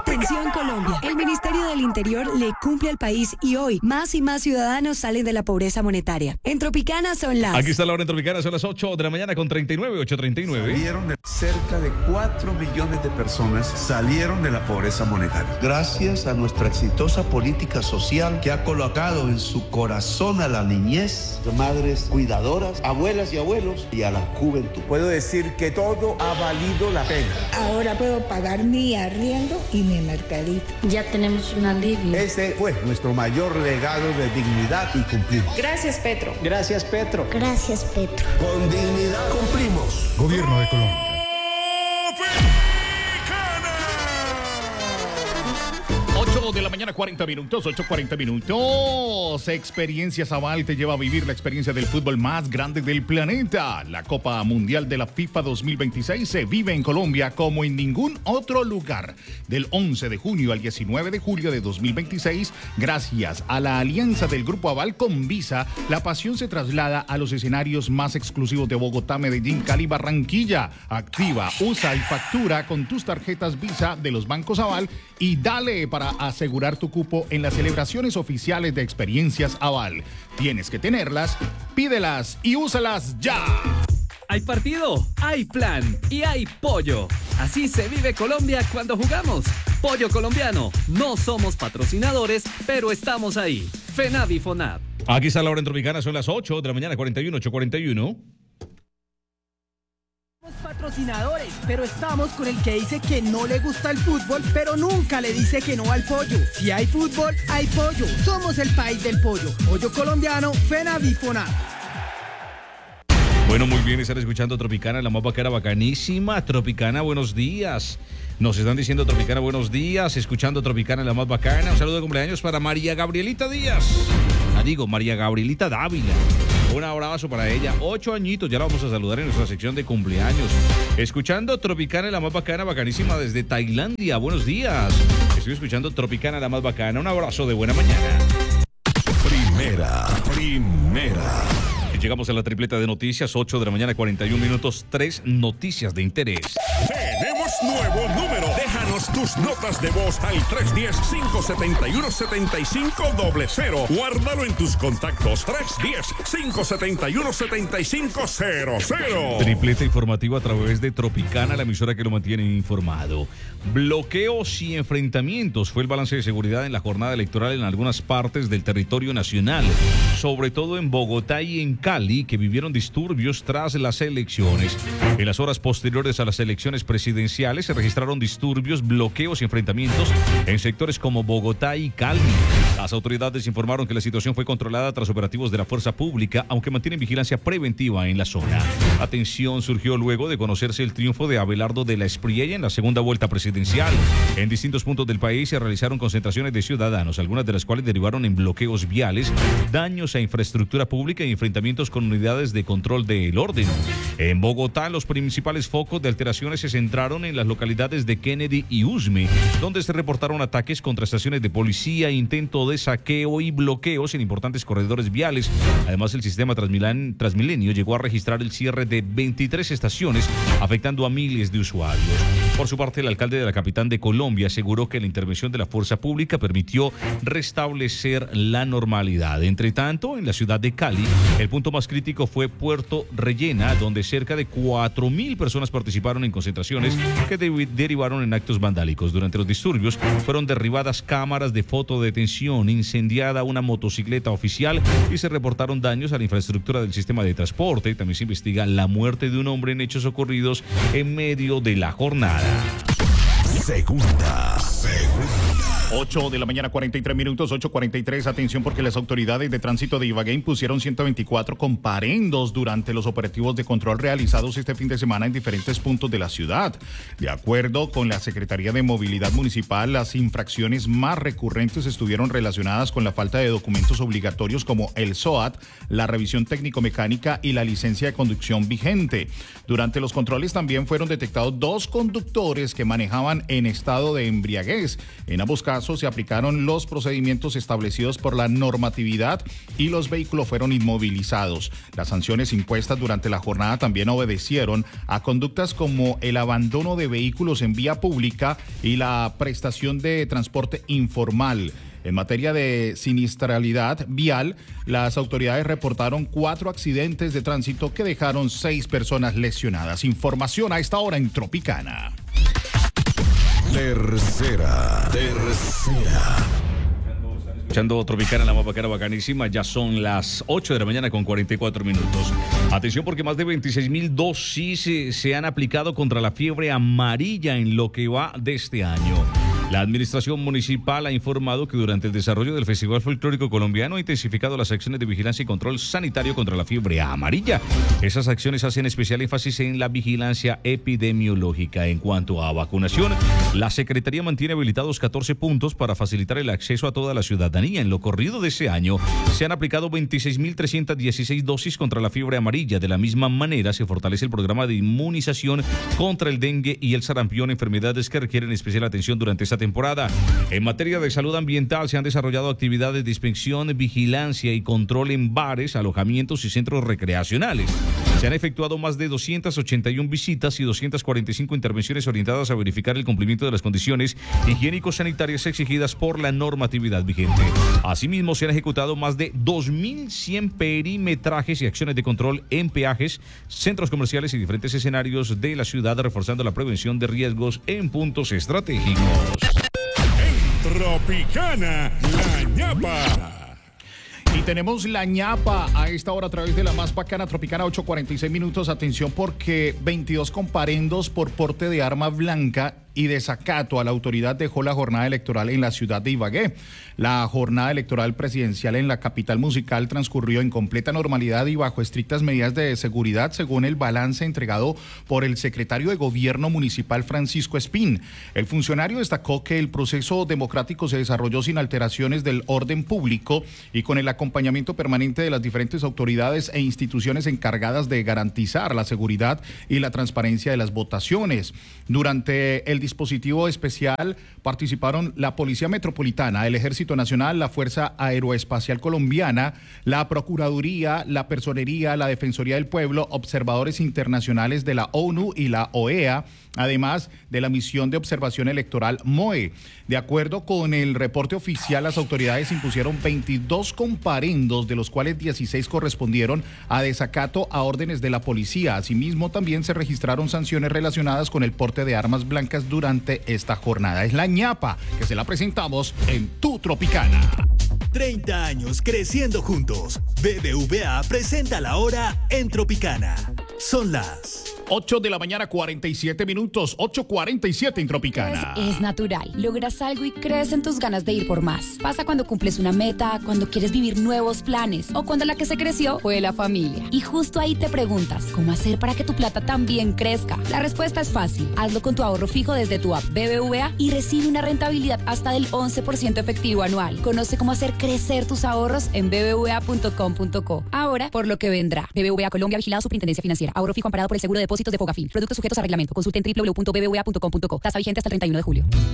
Atención Colombia, el Ministerio del Interior le cumple al país y hoy más y más ciudadanos salen de la pobreza monetaria. En Tropicana son las... Aquí está la hora en Tropicana, son las 8 de la mañana con 39, 8:39. Cerca de 4 millones de personas salieron de la pobreza monetaria. Gracias a nuestra exitosa política social que ha colocado en su corazón a la niñez, madres cuidadoras, abuelas y abuelos y a la juventud. Puedo decir que todo ha valido la pena. Ahora puedo pagar mi arriendo y mi mercadito. Ya tenemos un alivio. Ese fue nuestro mayor legado de dignidad y cumplimos. Gracias, Petro. Gracias, Petro. Gracias, Petro. Con dignidad cumplimos. Gobierno de Colombia. 8 de la mañana, 40 minutos, 8:40 minutos. Experiencia Aval te lleva a vivir la experiencia del fútbol más grande del planeta. La Copa Mundial de la FIFA 2026 se vive en Colombia como en ningún otro lugar. Del 11 de junio al 19 de julio de 2026, gracias a la alianza del Grupo Aval con Visa, la pasión se traslada a los escenarios más exclusivos de Bogotá, Medellín, Cali, Barranquilla. Activa, usa y factura con tus tarjetas Visa de los bancos Aval y dale para asegurar tu cupo en las celebraciones oficiales de Experiencias Aval. Tienes que tenerlas, pídelas y úsalas ya. Hay partido, hay plan y hay pollo. Así se vive Colombia cuando jugamos. Pollo colombiano. No somos patrocinadores, pero estamos ahí. FENAV y FONAV. Aquí está la hora en Tropicana, son las 8 de la mañana, 41, 8:41. Patrocinadores, pero estamos con el que dice que no le gusta el fútbol, pero nunca le dice que no al pollo. Si hay fútbol, hay pollo. Somos el país del pollo. Pollo colombiano, FENAV y FONAV. Bueno, muy bien, estar escuchando Tropicana, la más bacana, bacanísima. Tropicana, buenos días. Nos están diciendo Tropicana, buenos días. Escuchando Tropicana, la más bacana. Un saludo de cumpleaños para María Gabrielita Díaz. María Gabrielita Dávila. Un abrazo para ella. 8 añitos, ya la vamos a saludar en nuestra sección de cumpleaños. Escuchando Tropicana, la más bacana, bacanísima desde Tailandia. Buenos días. Estoy escuchando Tropicana, la más bacana. Un abrazo de buena mañana. Primera. Llegamos a la tripleta de noticias, 8 de la mañana, 41 minutos, 3 noticias de interés. Tenemos nuevo número. Déjanos tus notas de voz al 310-571-7500. Guárdalo en tus contactos. 310-571-7500. Tripleta informativa a través de Tropicana, la emisora que lo mantiene informado. Bloqueos y enfrentamientos fue el balance de seguridad en la jornada electoral en algunas partes del territorio nacional, sobre todo en Bogotá y en Cali, que vivieron disturbios tras las elecciones. En las horas posteriores a las elecciones presidenciales se registraron disturbios, bloqueos y enfrentamientos en sectores como Bogotá y Cali. Las autoridades informaron que la situación fue controlada tras operativos de la fuerza pública, aunque mantienen vigilancia preventiva en la zona. La tensión surgió luego de conocerse el triunfo de Abelardo de la Espriella en la segunda vuelta presidencial. En distintos puntos del país se realizaron concentraciones de ciudadanos, algunas de las cuales derivaron en bloqueos viales, daños a infraestructura pública y enfrentamientos con unidades de control del orden. En Bogotá, los principales focos de alteraciones se centraron en las localidades de Kennedy y Usme, donde se reportaron ataques contra estaciones de policía, intento de saqueo y bloqueos en importantes corredores viales. Además, el sistema Transmilenio llegó a registrar el cierre de 23 estaciones, afectando a miles de usuarios. Por su parte, el alcalde de la capital de Colombia aseguró que la intervención de la fuerza pública permitió restablecer la normalidad. Entre tanto, en la ciudad de Cali, el punto más crítico fue Puerto Rellena, donde cerca de 4.000 personas participaron en concentraciones que derivaron en actos vandálicos. Durante los disturbios fueron derribadas cámaras de fotodetención, incendiada una motocicleta oficial y se reportaron daños a la infraestructura del sistema de transporte. También se investiga la muerte de un hombre en hechos ocurridos en medio de la jornada. Segunda. 8 de la mañana, 43 minutos, 8:43. Atención, porque las autoridades de tránsito de Ibagué impusieron 124 comparendos durante los operativos de control realizados este fin de semana en diferentes puntos de la ciudad. De acuerdo con la Secretaría de Movilidad Municipal, las infracciones más recurrentes estuvieron relacionadas con la falta de documentos obligatorios como el SOAT, la revisión técnico-mecánica y la licencia de conducción vigente. Durante los controles también fueron detectados 2 conductores que manejaban en estado de embriaguez. En ambos casos marzo se aplicaron los procedimientos establecidos por la normatividad y los vehículos fueron inmovilizados. Las sanciones impuestas durante la jornada también obedecieron a conductas como el abandono de vehículos en vía pública y la prestación de transporte informal. En materia de siniestralidad vial, las autoridades reportaron 4 accidentes de tránsito que dejaron 6 personas lesionadas. Información a esta hora en Tropicana. Tercera. Escuchando Tropicana, la más bacana, bacanísima. Ya son las 8 de la mañana con 44 minutos. Atención porque más de 26.000 dosis se han aplicado contra la fiebre amarilla en lo que va de este año. La administración municipal ha informado que durante el desarrollo del Festival Folclórico Colombiano ha intensificado las acciones de vigilancia y control sanitario contra la fiebre amarilla. Esas acciones hacen especial énfasis en la vigilancia epidemiológica. En cuanto a vacunación, la Secretaría mantiene habilitados 14 puntos para facilitar el acceso a toda la ciudadanía. En lo corrido de ese año se han aplicado 26.316 dosis contra la fiebre amarilla. De la misma manera, se fortalece el programa de inmunización contra el dengue y el sarampión, enfermedades que requieren especial atención durante esta temporada. En materia de salud ambiental, se han desarrollado actividades de inspección, vigilancia y control en bares, alojamientos y centros recreacionales. Se han efectuado más de 281 visitas y 245 intervenciones orientadas a verificar el cumplimiento de las condiciones higiénico-sanitarias exigidas por la normatividad vigente. Asimismo, se han ejecutado más de 2.100 perimetrajes y acciones de control en peajes, centros comerciales y diferentes escenarios de la ciudad, reforzando la prevención de riesgos en puntos estratégicos. Tropicana, la ñapa. Y tenemos la ñapa a esta hora a través de la más bacana Tropicana, 8:46 minutos. Atención porque 22 comparendos por porte de arma blanca y desacato a la autoridad dejó la jornada electoral en la ciudad de Ibagué. La jornada electoral presidencial en la capital musical transcurrió en completa normalidad y bajo estrictas medidas de seguridad, según el balance entregado por el secretario de Gobierno Municipal Francisco Espín. El funcionario destacó que el proceso democrático se desarrolló sin alteraciones del orden público y con el acompañamiento permanente de las diferentes autoridades e instituciones encargadas de garantizar la seguridad y la transparencia de las votaciones. Durante el dispositivo especial participaron la Policía Metropolitana, el Ejército Nacional, la Fuerza Aeroespacial Colombiana, la Procuraduría, la Personería, la Defensoría del Pueblo, observadores internacionales de la ONU y la OEA, además de la misión de observación electoral MOE. De acuerdo con el reporte oficial, las autoridades impusieron 22 comparendos, de los cuales 16 correspondieron a desacato a órdenes de la policía. Asimismo, también se registraron sanciones relacionadas con el porte de armas blancas durante esta jornada. Es la ñapa que se la presentamos en Tu Tropicana. 30 años creciendo juntos. BBVA presenta la hora en Tropicana. Son las 8 de la mañana, 47 minutos, 8:47 en Tropicana. Es natural. Logras algo y crees en tus ganas de ir por más. Pasa cuando cumples una meta, cuando quieres vivir nuevos planes o cuando la que se creció fue la familia. Y justo ahí te preguntas, ¿cómo hacer para que tu plata también crezca? La respuesta es fácil. Hazlo con tu ahorro fijo desde tu app BBVA y recibe una rentabilidad hasta del 11% efectivo anual. Conoce cómo hacer crecer tus ahorros en bbva.com.co. Ahora, por lo que vendrá. BBVA Colombia, vigilado Superintendencia Financiera. Ahorro fijo amparado por el seguro de depósitos de Fogafín. Productos sujetos a reglamento. Consulte en www.bbva.com.co. Tasa vigente hasta el 31 de julio.